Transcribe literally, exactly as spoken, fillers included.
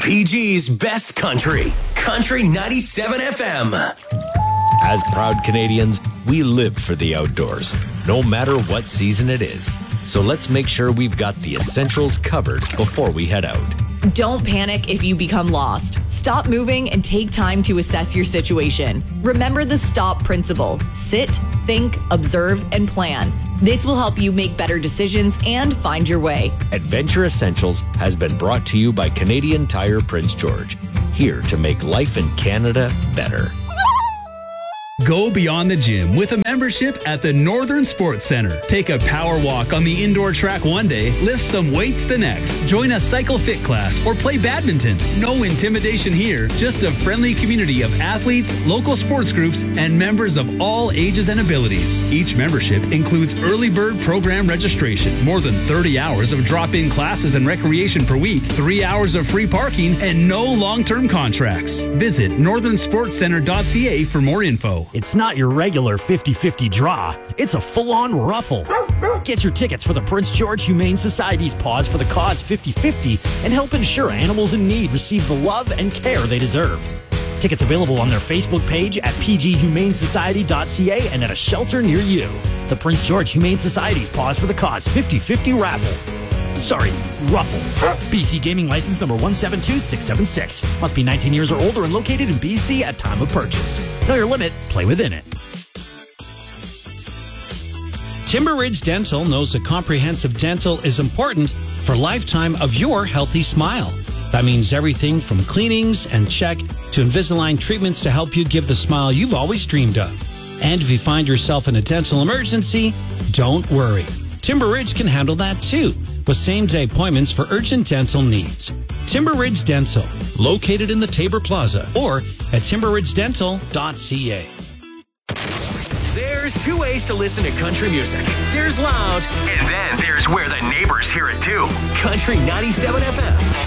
P G's best country, Country ninety-seven F M. As proud Canadians, we live for the outdoors, no matter what season it is. So let's make sure we've got the essentials covered before we head out. Don't panic if you become lost. Stop moving and take time to assess your situation. Remember the STOP principle. Sit, think, observe, and plan. This will help you make better decisions and find your way. Adventure Essentials has been brought to you by Canadian Tire Prince George, here to make life in Canada better. Go beyond the gym with a membership at the Northern Sports Center. Take a power walk on the indoor track one day, lift some weights the next. Join a cycle fit class or play badminton. No intimidation here, just a friendly community of athletes, local sports groups, and members of all ages and abilities. Each membership includes early bird program registration, more than thirty hours of drop-in classes and recreation per week, three hours of free parking, and no long-term contracts. Visit northern sports center dot c a for more info. It's not your regular fifty-fifty draw. It's a full-on ruffle. Get your tickets for the Prince George Humane Society's Paws for the Cause fifty-fifty and help ensure animals in need receive the love and care they deserve. Tickets available on their Facebook page at p g humane society dot c a and at a shelter near you. The Prince George Humane Society's Paws for the Cause fifty-fifty raffle. Sorry, ruffle. B C Gaming License number one seven two six seven six. Must be nineteen years or older and located in B C at time of purchase. Know your limit, play within it. Timber Ridge Dental knows that comprehensive dental is important for lifetime of your healthy smile. That means everything from cleanings and check to Invisalign treatments to help you give the smile you've always dreamed of. And if you find yourself in a dental emergency, don't worry. Timber Ridge can handle that too, with same-day appointments for urgent dental needs. Timber Ridge Dental, located in the Tabor Plaza or at timber ridge dental dot c a. There's two ways to listen to country music. There's loud, and then there's where the neighbors hear it too. Country ninety-seven F M.